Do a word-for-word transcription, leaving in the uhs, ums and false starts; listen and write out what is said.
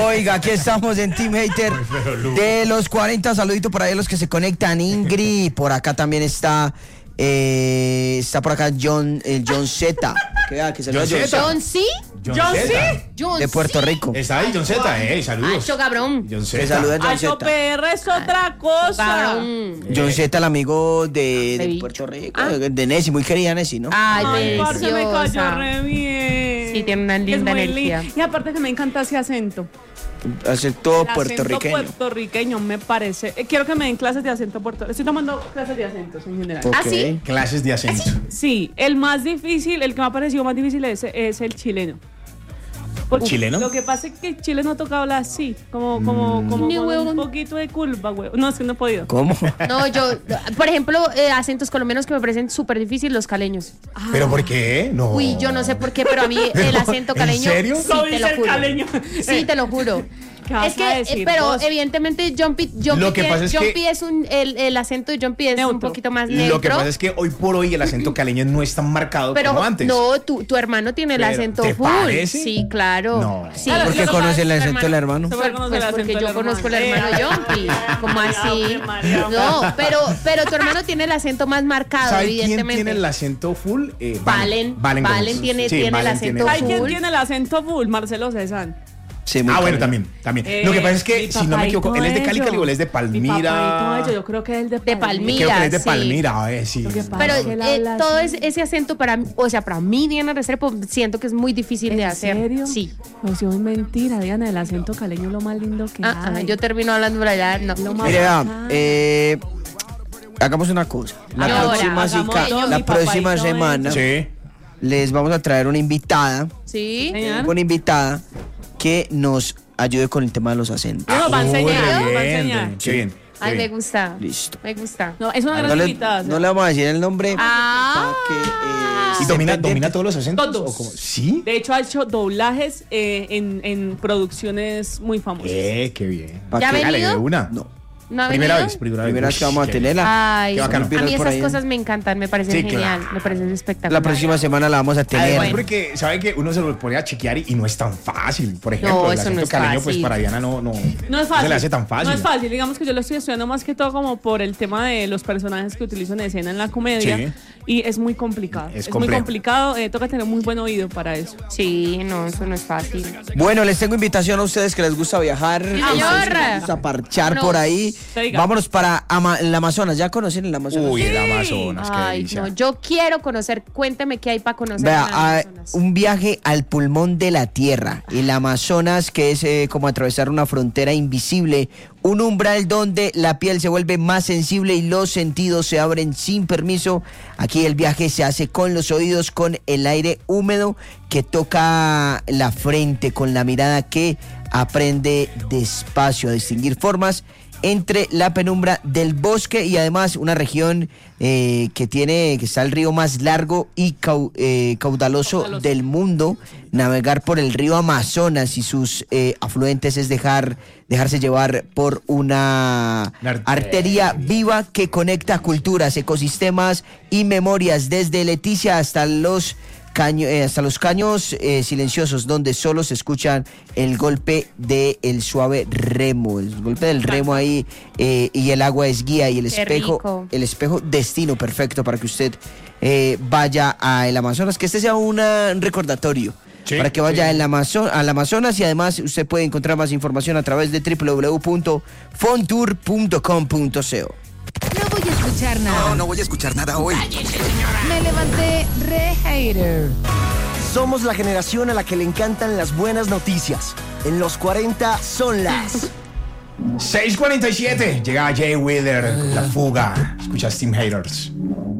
Oiga, aquí estamos en Team Hater de los cuarenta. Saludito por ahí a los que se conectan. Ingrid, por acá también está. Eh, está por acá John, el John Z. Que vea, que saluda John John, ¿John C? John ¿John Z. C? John de Puerto C. Rico. Está ahí John Z, eh, saludos. Acho, cabrón. John Que Z. saluda John Acho Z. P R es otra cosa. Cabrón. John Z, el amigo de, de Baby. Puerto Rico, Ah. de Nessie, muy querida Nessie, ¿no? Ay, Ay, parce, me cayó deliciosa. re bien. Sí, tiene una Es linda muy energía. linda. Y aparte que me encanta ese acento. Aceptó El puertorriqueño. acento puertorriqueño me parece. Eh, quiero que me den clases de acento puertorriqueño. Estoy tomando clases de acentos en general. Ok. ¿Ah, sí? Clases de acento. Sí, el más difícil, el que me ha parecido más difícil es, es el chileno. Porque ¿Chileno? Lo que pasa es que el chileno toca hablar así, como, como, como Ni con un huevón. poquito de culpa, güey. No, es que no he podido. ¿Cómo? No, yo, por ejemplo, eh, acentos colombianos que me parecen súper difíciles, los caleños. ¿Pero por qué? No. Uy, yo no sé por qué, pero a mí el acento ¿En caleño. serio? Sí, Lo te dice lo el juro. caleño. Sí, te lo juro. ¿Qué vas Es que, a eh, decir pero vos? evidentemente Jumpy, Jumpy, Lo que tiene- pasa es Jumpy que- es un, el, el acento de Jumpy es un Neutro. poquito más neutro. Lo que pasa es que hoy por hoy el acento caleño no es tan marcado pero como antes. no, tu, tu hermano tiene el Pero, acento ¿te full. parece? Sí, claro. No. Sí. Claro, ¿Por qué lo conoce el pasa- acento del hermano? Se Pues, puede conocer pues el porque acento yo del conozco al hermano. hermano Jumpy. ¿Cómo así? María. No, pero, pero tu hermano tiene el acento más marcado, ¿Sabe quién evidentemente. tiene el acento full? Eh, Valen. Valen Gómez. tiene- tiene el Valen acento ¿Hay quien full. tiene el acento full? Marcelo Cezanne. Sí, muy Ah, bueno, cabrón. también, también. Eh, Lo que pasa es mi que, si no papá me y equivoco, él es de todo Cali, Cali, o él es de Mi papá y Palmira. todo ello, yo creo que es el de De Palmira. Creo que él es de sí. Palmira, a ver, sí. Lo que pasa Pero es que él eh, habla todo así. es- ese acento para mí, o sea, para mí, Diana Restrepo, siento que es muy difícil de ¿En hacer. serio? Sí. No, si es mentira, Diana, el acento caleño es lo más lindo que Ah, ah, hay. yo termino hablando por allá. No. Lo más Mire, vea, bacano. eh, hagamos una cosa. La Ahora, próxima, hagamos sica- todo, la mi papá y próxima todo semana Sí. les vamos a traer una invitada, Sí. Señor. una invitada que nos ayude con el tema de los acentos. No, nos va a Uy, enseñar, nos va a bien, enseñar. Qué bien. qué Ay, me bien. gusta. Listo. Me gusta. No, es una No gran le, invitada. no le vamos a decir el nombre. Ah. para que, eh, ¿Y esté domina, pendiente. domina todos los acentos? Todos. ¿O cómo? ¿Sí? De hecho, ha hecho doblajes eh, en, en producciones muy famosas. Eh, qué bien. ¿Pa' ¿Ya qué? ha Dale, venido? de una. No. ¿No ha Primera venido? vez, primera vez. Primera vez que Uy, vamos a qué bien. tenerla. Ay, Qué bacano. a mí Por esas ahí. cosas me encantan, me parecen Sí, genial, claro. me parecen espectaculares. La próxima semana la vamos a tener. Además, porque sabe que uno se lo pone a chequear y, y no es tan fácil. Por ejemplo, No, el eso no acento es caleño, pues fácil. para Diana no, no, No es fácil. se le hace tan fácil. No es fácil. Digamos que yo lo estoy estudiando más que todo como por el tema de los personajes que utilizo en escena en la comedia. Sí. Y es muy complicado. Es Es, muy complejo. complicado. Eh, toca tener muy buen oído para eso. Sí, no, eso no es fácil. Bueno, les tengo invitación a ustedes que les gusta viajar, señor. a ustedes que les gusta parchar Vámonos. por ahí. Se diga. Vámonos para Ama- el Amazonas. ¿Ya conocen el Amazonas? Uy, el Amazonas, qué Ay, delicia. no, yo quiero conocer, cuénteme qué hay para conocer Vea, en el ah, Amazonas. un viaje al pulmón de la tierra. El Amazonas, que es eh, como atravesar una frontera invisible, un umbral donde la piel se vuelve más sensible y los sentidos se abren sin permiso. Aquí el viaje se hace con los oídos, con el aire húmedo que toca la frente, con la mirada que aprende despacio a distinguir formas entre la penumbra del bosque y además una región eh, que tiene, que está el río más largo y cau- eh, caudaloso, Caudaloso. del mundo. Navegar por el río Amazonas y sus eh, afluentes es dejar, dejarse llevar por una Una arteria. arteria viva que conecta culturas, ecosistemas y memorias desde Leticia hasta los caño- eh, hasta los caños eh, silenciosos donde solo se escuchan el golpe del suave remo, el golpe del remo ahí eh, y el agua es guía y el Qué espejo, rico. el espejo destino perfecto para que usted eh, vaya al Amazonas, que este sea una- un recordatorio. Sí, para que vaya sí. al, Amazo- al Amazonas y además usted puede encontrar más información a través de w w w punto fontour punto com punto co. No voy a escuchar nada. No, no voy a escuchar nada hoy. Me levanté re hater. Somos la generación a la que le encantan las buenas noticias. En los cuarenta son las... seis cuarenta y siete. Llega Jay Wheeler, La Fuga. Escuchas Team Haters.